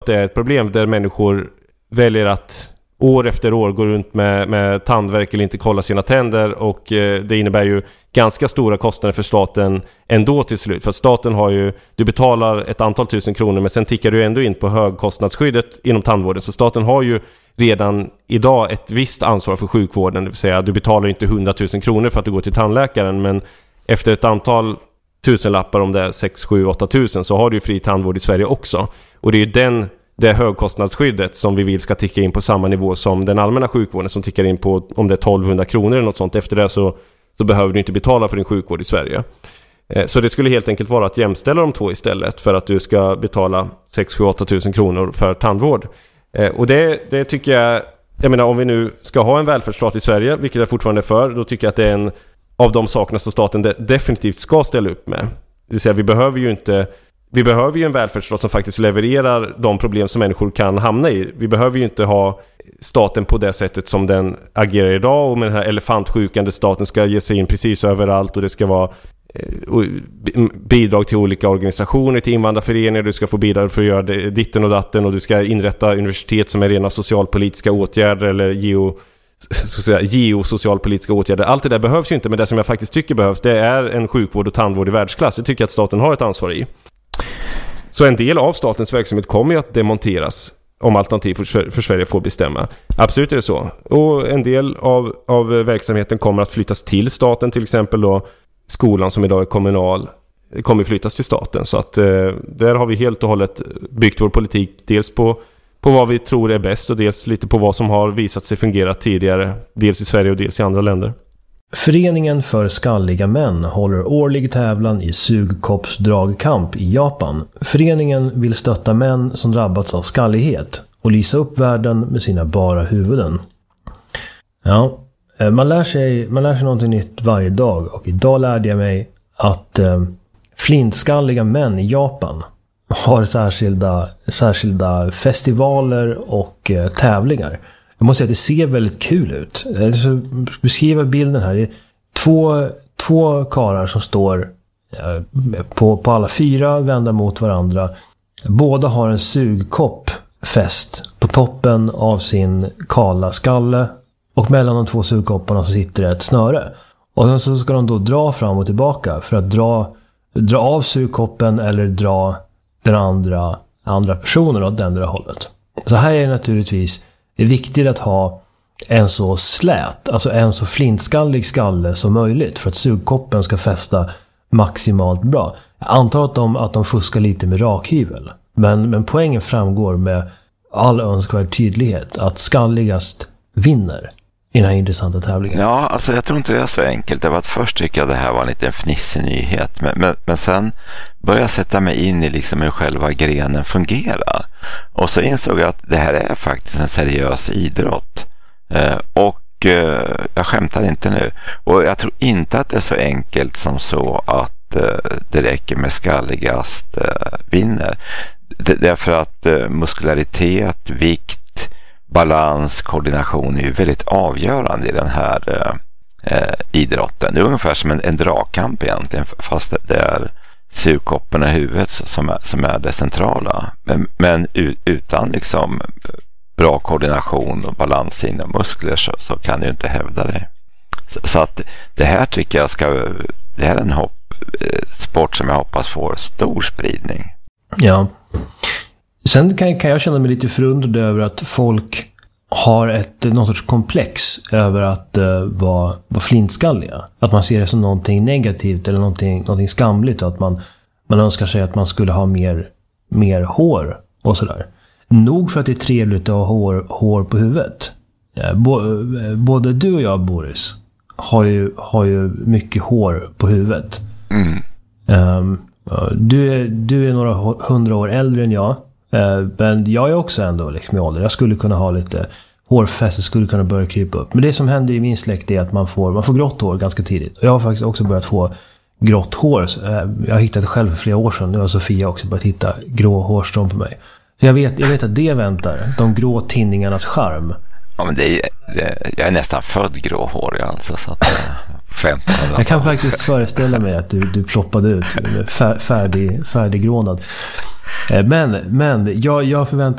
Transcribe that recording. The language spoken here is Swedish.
det är ett problem där människor väljer att år efter år gå runt med tandvärk eller inte kolla sina tänder, och det innebär ju ganska stora kostnader för staten ändå till slut. För att staten har ju, du betalar ett antal tusen kronor, men sen tickar du ändå in på högkostnadsskyddet inom tandvården. Så staten har ju redan idag ett visst ansvar för sjukvården, det vill säga du betalar inte 100 000 kronor för att du går till tandläkaren, men efter ett antal tusenlappar, om det är 6, 7, 8 tusen, så har du ju fri tandvård i Sverige också. Och det är ju det högkostnadsskyddet som vi vill ska ticka in på samma nivå som den allmänna sjukvården, som tickar in på om det är 1200 kronor eller något sånt. Efter det så behöver du inte betala för din sjukvård i Sverige. Så det skulle helt enkelt vara att jämställa de två istället för att du ska betala 6, 7, 8 tusen kronor för tandvård. Och det tycker jag menar, om vi nu ska ha en välfärdsstat i Sverige, vilket jag fortfarande är för, då tycker jag att det är en av de sakerna som staten definitivt ska ställa upp med. Det vill säga, vi behöver ju en välfärdsstat som faktiskt levererar de problem som människor kan hamna i. Vi behöver ju inte ha staten på det sättet som den agerar idag, och med den här elefantsjukan där staten ska ge sig in precis överallt, och det ska vara bidrag till olika organisationer, till invandrarföreningar, du ska få bidrag för att göra ditten och datten, och du ska inrätta universitet som är rena socialpolitiska åtgärder eller geosocialpolitiska åtgärder. Allt det där behövs ju inte, men det som jag faktiskt tycker behövs, det är en sjukvård och tandvård i världsklass. Jag tycker att staten har ett ansvar i. Så en del av statens verksamhet kommer ju att demonteras om Alternativ för Sverige får bestämma. Absolut är det så. Och en del av verksamheten kommer att flyttas till staten, till exempel då skolan som idag är kommunal kommer flyttas till staten. Så att där har vi helt och hållet byggt vår politik dels på vad vi tror är bäst, och dels lite på vad som har visat sig fungera tidigare, dels i Sverige och dels i andra länder. Föreningen för skalliga män håller årlig tävlan i sugkoppsdragkamp i Japan. Föreningen vill stötta män som drabbats av skallighet och lysa upp världen med sina bara huvuden. Ja, man lär sig någonting nytt varje dag, och idag lärde jag mig att flintskalliga män i Japan har särskilda festivaler och tävlingar. Jag måste säga att det ser väldigt kul ut. Jag ska beskriva bilden här. Det är två karar som står på alla fyra, vända mot varandra. Båda har en sugkopp fäst på toppen av sin kala skalle, och mellan de två sugkopparna så sitter det ett snöre. Och sen så ska de då dra fram och tillbaka för att dra av sugkoppen eller dra den andra personen åt det andra hållet. Så här är det naturligtvis viktigt att ha en så slät, alltså en så flintskallig skalle som möjligt för att sugkoppen ska fästa maximalt bra. Jag antar att de fuskar lite med rakhyvel. Men poängen framgår med all önskvärd tydlighet att skalligast vinner i den här intressanta tävlingen. Ja, alltså jag tror inte det är så enkelt. Det var att först tycker jag det här var en liten fnissig nyhet. Men sen började jag sätta mig in i liksom hur själva grenen fungerar. Och så insåg jag att det här är faktiskt en seriös idrott. Och jag skämtar inte nu. Och jag tror inte att det är så enkelt som så att det räcker med skalligast vinner. Därför att muskularitet, vikt, balans, koordination är ju väldigt avgörande i den här idrotten. Det är ungefär som en dragkamp egentligen, fast det är sugkoppen i huvudet som är det centrala. Men utan liksom bra koordination och balans inom muskler så kan du inte hävda det. Så att det här tycker jag det här är en sport som jag hoppas får stor spridning. Ja. Sen kan jag känna mig lite förundrad över att folk har någon sorts komplex över att vara flintskalliga. Att man ser det som någonting negativt eller någonting skamligt, och att man önskar sig att man skulle ha mer hår och sådär. Nog för att det är trevligt att ha hår på huvudet. Både du och jag, Boris, har ju mycket hår på huvudet. Du är några 100 år äldre än jag. Men jag är också ändå liksom i ålder. Jag skulle kunna ha lite hårfäste, skulle kunna börja krypa upp. Men det som händer i min släkt är att man får grått hår ganska tidigt. Och jag har faktiskt också börjat få grått hår. Jag hittade själv för flera år sedan. Nu har Sofia också börjat hitta grå hårstrån på mig. Så jag vet att det väntar. De grå tinningarnas charm. Ja, men jag är nästan född gråhårig alltså, så att 15. Jag kan faktiskt föreställa mig att du ploppade ut färdiggrånad. Men jag förväntar